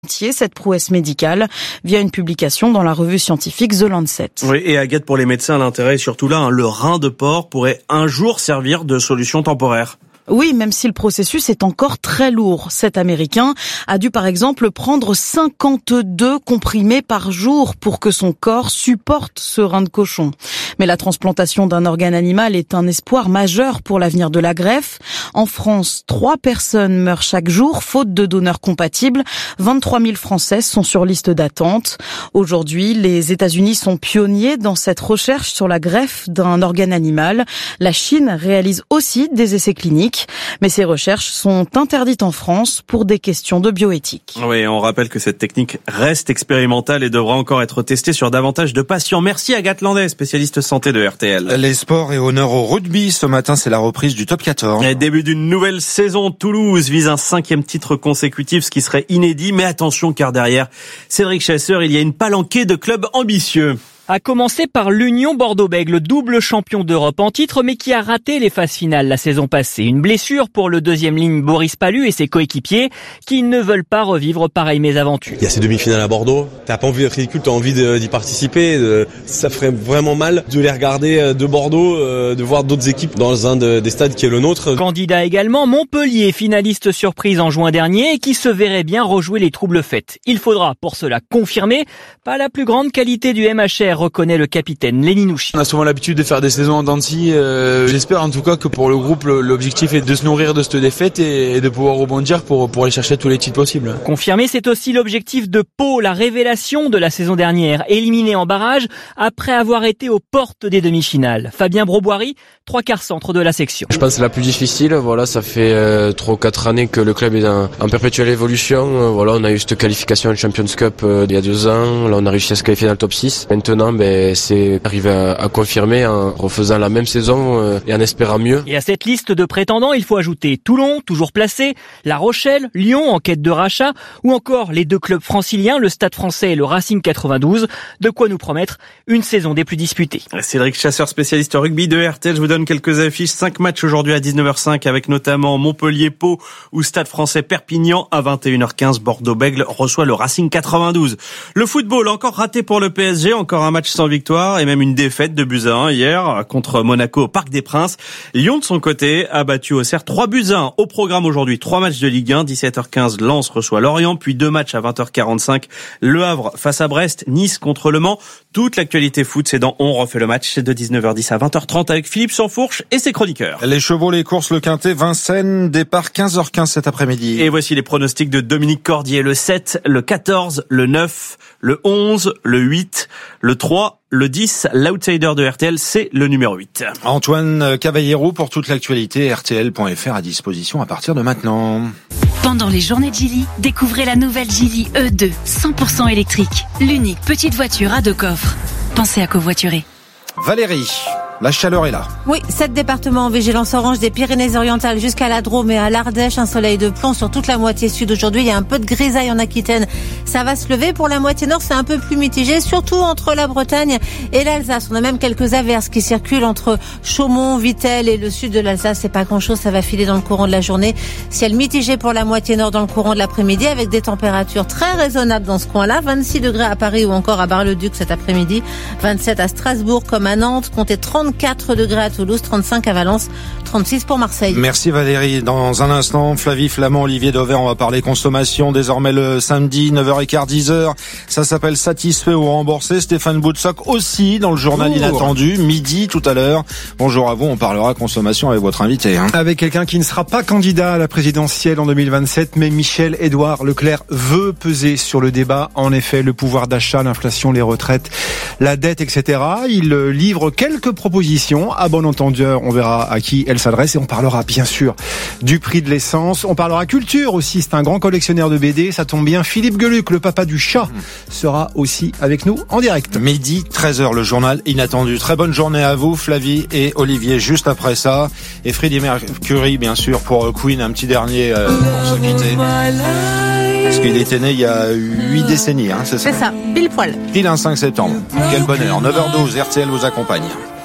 cette prouesse médicale via une publication dans la revue scientifique The Lancet. Oui, et Agathe, pour les médecins, l'intérêt est surtout là, le rein de porc pourrait un jour servir de solution temporaire. Oui, même si le processus est encore très lourd. Cet Américain a dû par exemple prendre 52 comprimés par jour pour que son corps supporte ce rein de cochon. Mais la transplantation d'un organe animal est un espoir majeur pour l'avenir de la greffe. En France, 3 personnes meurent chaque jour faute de donneurs compatibles. 23 000 Françaises sont sur liste d'attente. Aujourd'hui, les États-Unis sont pionniers dans cette recherche sur la greffe d'un organe animal. La Chine réalise aussi des essais cliniques. Mais ces recherches sont interdites en France pour des questions de bioéthique. Oui, on rappelle que cette technique reste expérimentale et devra encore être testée sur davantage de patients. Merci Agathe Landais, spécialiste santé de RTL. Les sports et honneur au rugby. Ce matin, c'est la reprise du top 14. Et début d'une nouvelle saison, Toulouse vise un 5e titre consécutif, ce qui serait inédit. Mais attention, car derrière Cédric Chasseur, il y a une palanquée de clubs ambitieux. A commencer par l'Union Bordeaux-Bègles, double champion d'Europe en titre, mais qui a raté les phases finales la saison passée. Une blessure pour le deuxième ligne Boris Pallu et ses coéquipiers, qui ne veulent pas revivre pareille mésaventure. Il y a ces demi-finales à Bordeaux. T'as pas envie d'être ridicule, t'as envie d'y participer. Ça ferait vraiment mal de les regarder de Bordeaux, de voir d'autres équipes dans un des stades qui est le nôtre. Candidat également, Montpellier, finaliste surprise en juin dernier, et qui se verrait bien rejouer les troubles faits. Il faudra pour cela confirmer pas la plus grande qualité du MHR, reconnaît le capitaine Léninouchi. On a souvent l'habitude de faire des saisons en dents de scie. J'espère en tout cas que pour le groupe, l'objectif est de se nourrir de cette défaite et de pouvoir rebondir pour aller chercher tous les titres possibles. Confirmé, c'est aussi l'objectif de Pau, la révélation de la saison dernière, éliminé en barrage après avoir été aux portes des demi-finales. Fabien Broboiry, 3/4 centre de la section. Je pense que c'est la plus difficile. Voilà, ça fait 3 ou 4 années que le club est en perpétuelle évolution. Voilà, on a eu cette qualification en Champions Cup il y a 2 ans. Là, on a réussi à se qualifier dans le top 6. Maintenant, c'est arrivé à confirmer en refaisant la même saison et en espérant mieux. Et à cette liste de prétendants, il faut ajouter Toulon, toujours placé, La Rochelle, Lyon en quête de rachat, ou encore les 2 clubs franciliens, le Stade Français et le Racing 92. De quoi nous promettre une saison des plus disputées. Cédric Chasseur, spécialiste rugby de RTL. Je vous donne quelques affiches. 5 matchs aujourd'hui à 19h05 avec notamment Montpellier-Pau ou Stade Français Perpignan. À 21h15, Bordeaux-Bègles reçoit le Racing 92. Le football encore raté pour le PSG. Encore un match sans victoire et même une défaite de buts à 1 hier contre Monaco au Parc des Princes. Lyon de son côté a battu Auxerre 3-1. Au programme aujourd'hui, 3 matchs de Ligue 1. 17h15, Lens reçoit Lorient, puis 2 matchs à 20h45. Le Havre face à Brest, Nice contre Le Mans. Toute l'actualité foot, c'est dans On refait le match de 19h10 à 20h30 avec Philippe Sansfourche et ses chroniqueurs. Les chevaux, les courses, le quintet, Vincennes, départ 15h15 cet après-midi. Et voici les pronostics de Dominique Cordier. Le 7, le 14, le 9, le 11, le 8, le 3, le 10, l'outsider de RTL, c'est le numéro 8. Antoine Cavallero pour toute l'actualité, RTL.fr à disposition à partir de maintenant. Pendant les journées de Geely, découvrez la nouvelle Geely E2, 100% électrique. L'unique petite voiture à 2 coffres. Pensez à covoiturer. Valérie, la chaleur est là. Oui, 7 départements en vigilance orange des Pyrénées-Orientales jusqu'à la Drôme et à l'Ardèche. Un soleil de plomb sur toute la moitié sud aujourd'hui. Il y a un peu de grisaille en Aquitaine. Ça va se lever. Pour la moitié nord, c'est un peu plus mitigé, surtout entre la Bretagne et l'Alsace. On a même quelques averses qui circulent entre Chaumont, Vittel et le sud de l'Alsace. C'est pas grand-chose, ça va filer dans le courant de la journée. Ciel mitigé pour la moitié nord dans le courant de l'après-midi avec des températures très raisonnables dans ce coin-là. 26 degrés à Paris ou encore à Bar-le-Duc cet après-midi. 27 à Strasbourg comme à Nantes. Comptez 34 degrés à Toulouse, 35 à Valence, 36 pour Marseille. Merci Valérie. Dans un instant, Flavie Flamand, Olivier Dauvert, on va parler consommation. Désormais le samedi, 9h15, 10h. Ça s'appelle Satisfait ou remboursé. Stéphane Boutsock aussi dans le journal Inattendu. Midi tout à l'heure. Bonjour à vous, on parlera consommation avec votre invité. Avec quelqu'un qui ne sera pas candidat à la présidentielle en 2027, mais Michel-Édouard Leclerc veut peser sur le débat. En effet, le pouvoir d'achat, l'inflation, les retraites, la dette, etc. Il livre quelques propositions. À bon entendeur, on verra à qui elle s'adresse et on parlera bien sûr du prix de l'essence. On parlera culture aussi. C'est un grand collectionneur de BD. Ça tombe bien. Philippe Geluc, le papa du chat, sera aussi avec nous en direct. Midi, 13h, le journal Inattendu. Très bonne journée à vous, Flavie et Olivier, juste après ça. Et Freddie Mercury, bien sûr, pour Queen, un petit dernier pour se quitter. Parce qu'il était né il y a 8 décennies, c'est ça. C'est ça, pile poil. Pile un 5 septembre. Quel bonheur. 9h12, RTL vous accompagne.